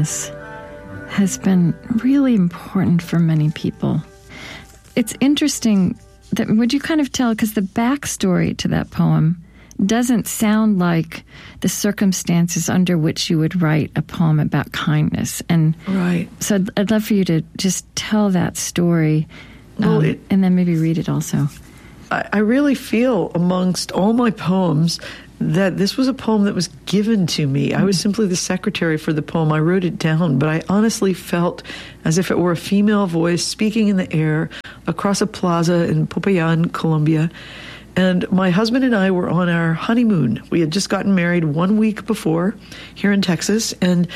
kindness has been really important for many people. It's interesting that, would you kind of tell, because the backstory to that poem doesn't sound like the circumstances under which you would write a poem about kindness. And right. So I'd love for you to just tell that story, and then maybe read it also. I really feel amongst all my poems that this was a poem that was given to me. I was simply the secretary for the poem. I wrote it down, but I honestly felt as if it were a female voice speaking in the air across a plaza in Popayan, Colombia. And my husband and I were on our honeymoon. We had just gotten married 1 week before here in Texas, and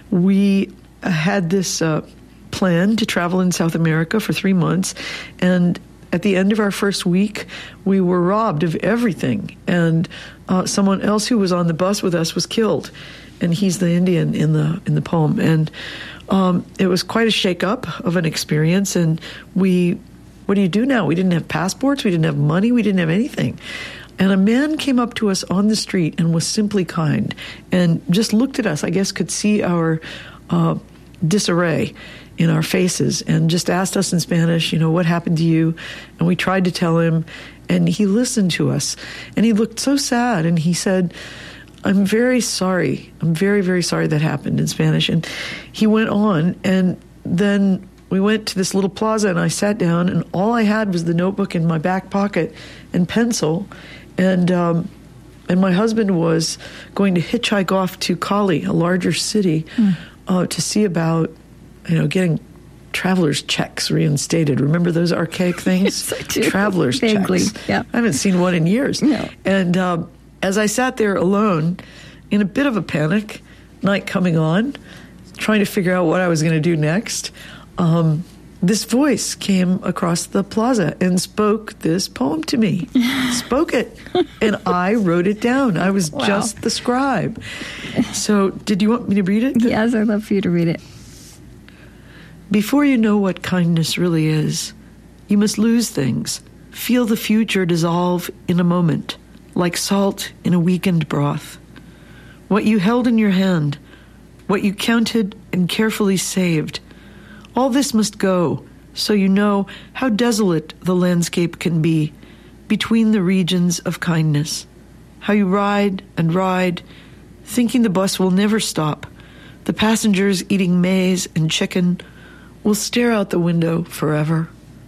we had this plan to travel in South America for 3 months. And at the end of our first week, we were robbed of everything. And someone else who was on the bus with us was killed. And he's the Indian in the poem. And it was quite a shake-up of an experience. And what do you do now? We didn't have passports. We didn't have money. We didn't have anything. And a man came up to us on the street and was simply kind and just looked at us, I guess could see our disarray in our faces, and just asked us in Spanish, what happened to you? And we tried to tell him, and he listened to us. And he looked so sad, and he said, "I'm very sorry. I'm very, very sorry that happened," in Spanish. And he went on, and then we went to this little plaza, and I sat down, and all I had was the notebook in my back pocket and pencil. And my husband was going to hitchhike off to Cali, a larger city, to see about getting traveler's checks reinstated. Remember those archaic things? Yes, I do. Traveler's Vaguely, checks. yeah. I haven't seen one in years. No. And as I sat there alone, in a bit of a panic, night coming on, trying to figure out what I was going to do next, this voice came across the plaza and spoke this poem to me. Spoke it. And I wrote it down. I was just the scribe. So did you want me to read it? Yes, I'd love for you to read it. Before you know what kindness really is, you must lose things, feel the future dissolve in a moment, like salt in a weakened broth. What you held in your hand, what you counted and carefully saved, all this must go, so you know how desolate the landscape can be between the regions of kindness, how you ride and ride, thinking the bus will never stop, the passengers eating maize and chicken will stare out the window forever.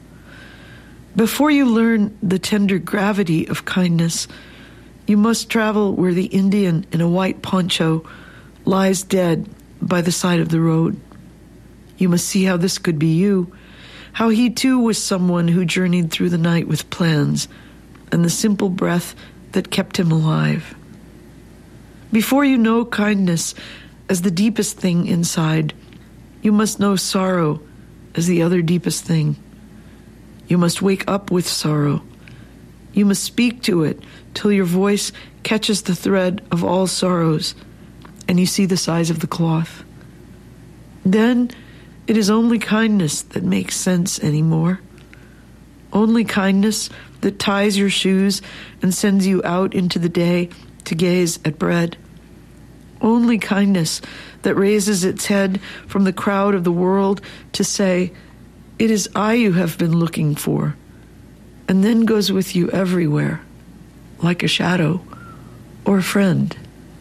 Before you learn the tender gravity of kindness, you must travel where the Indian in a white poncho lies dead by the side of the road. You must see how this could be you, how he too was someone who journeyed through the night with plans and the simple breath that kept him alive. Before you know kindness as the deepest thing inside, you must know sorrow as the other deepest thing. You must wake up with sorrow. You must speak to it till your voice catches the thread of all sorrows and you see the size of the cloth. Then it is only kindness that makes sense anymore. Only kindness that ties your shoes and sends you out into the day to gaze at bread. Only kindness that raises its head from the crowd of the world to say, "It is I you have been looking for," and then goes with you everywhere, like a shadow or a friend.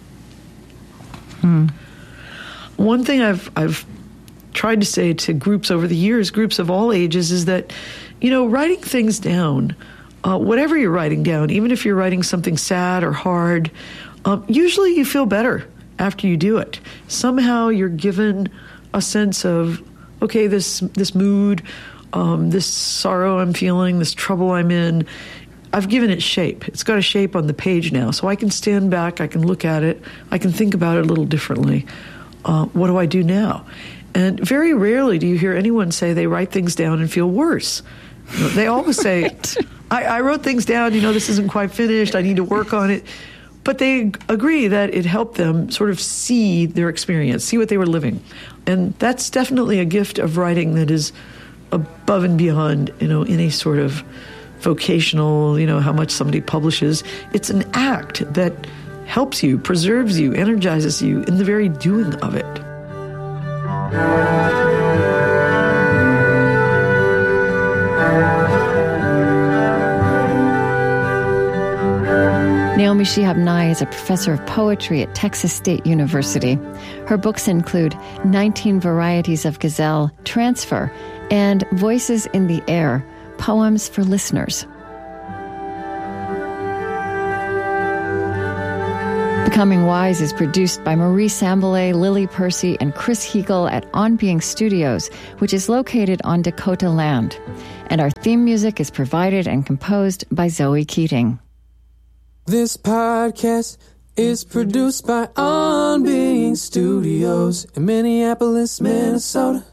One thing I've tried to say to groups over the years, groups of all ages, is that, writing things down, whatever you're writing down, even if you're writing something sad or hard, usually you feel better after you do it. Somehow you're given a sense of, okay, this mood, this sorrow I'm feeling, this trouble I'm in, I've given it shape. It's got a shape on the page now, so I can stand back, I can look at it, I can think about it a little differently. What do I do now? And very rarely do you hear anyone say they write things down and feel worse. They always say, right. I wrote things down, this isn't quite finished, I need to work on it. But they agree that it helped them sort of see their experience, see what they were living. And that's definitely a gift of writing that is above and beyond, any sort of vocational, how much somebody publishes. It's an act that helps you, preserves you, energizes you in the very doing of it. Naomi Shihab Nye is a professor of poetry at Texas State University. Her books include 19 Varieties of Gazelle, Transfer, and Voices in the Air, Poems for Listeners. Becoming Wise is produced by Marie Sambilay, Lily Percy, and Chris Heagle at On Being Studios, which is located on Dakota land. And our theme music is provided and composed by Zoe Keating. This podcast is produced by On Being Studios in Minneapolis, Minnesota.